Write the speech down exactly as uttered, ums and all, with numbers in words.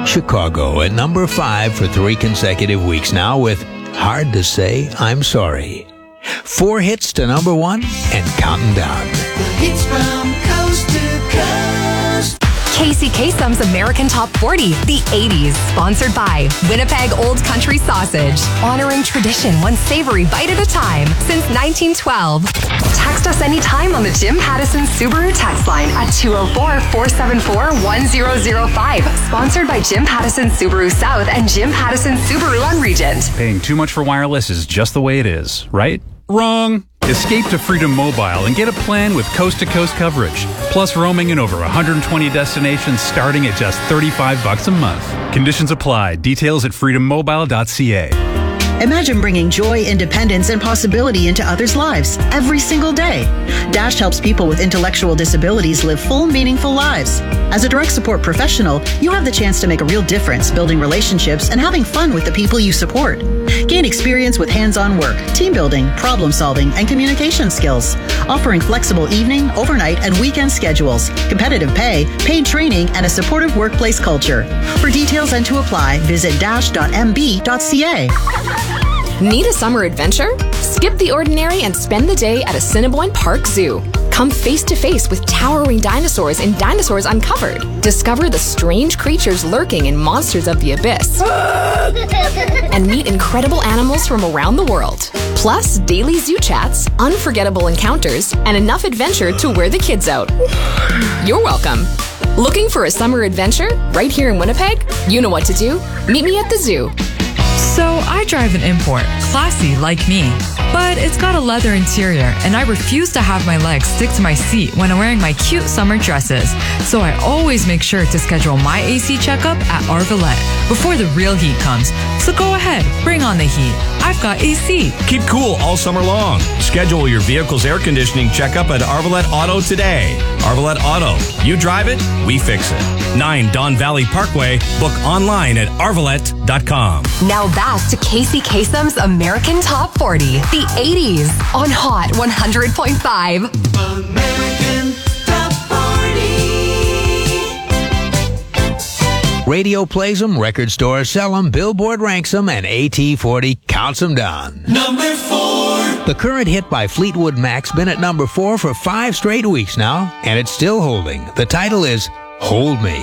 Chicago at number five for three consecutive weeks now with Hard to Say I'm Sorry. Four hits to number one and counting down. Hits from coast to coast. Casey Kasem's American Top forty, the eighties. Sponsored by Winnipeg Old Country Sausage. Honoring tradition one savory bite at a time since nineteen twelve. Text us anytime on the Jim Pattison Subaru text line at two oh four, four seven four, one oh oh five. Sponsored by Jim Pattison Subaru South and Jim Pattison Subaru on Regent. Paying too much for wireless is just the way it is, right? Wrong! Escape to Freedom Mobile and get a plan with coast-to-coast coverage, plus roaming in over one hundred twenty destinations starting at just thirty-five bucks a month. Conditions apply. Details at freedom mobile dot c a. Imagine bringing joy, independence, and possibility into others' lives every single day. Dash helps people with intellectual disabilities live full, meaningful lives. As a direct support professional, you have the chance to make a real difference building relationships and having fun with the people you support. Gain experience with hands-on work, team building, problem solving, and communication skills. Offering flexible evening, overnight, and weekend schedules, competitive pay, paid training, and a supportive workplace culture. For details and to apply, visit dash dot m b dot c a. Need a summer adventure? Skip the ordinary and spend the day at Assiniboine Park Zoo. Come face to face with towering dinosaurs in Dinosaurs Uncovered. Discover the strange creatures lurking in Monsters of the Abyss. And meet incredible animals from around the world. Plus, daily zoo chats, unforgettable encounters, and enough adventure to wear the kids out. You're welcome. Looking for a summer adventure right here in Winnipeg? You know what to do. Meet me at the zoo. So I drive an import, classy like me, but it's got a leather interior and I refuse to have my legs stick to my seat when I'm wearing my cute summer dresses. So I always make sure to schedule my A C checkup at Arvalette before the real heat comes. So go ahead, bring on the heat. I've got A C. Keep cool all summer long. Schedule your vehicle's air conditioning checkup at Arvalette Auto today. Arvalette Auto. You drive it, we fix it. nine Don Valley Parkway. Book online at arvalette dot com. Now back to Casey Kasem's American Top forty, the eighties on Hot one hundred point five. American Top forty. Radio plays them, record stores sell them, Billboard ranks them, and A T forty counts them down. Number four. The current hit by Fleetwood Mac's been at number four for five straight weeks now, and it's still holding. The title is Hold Me.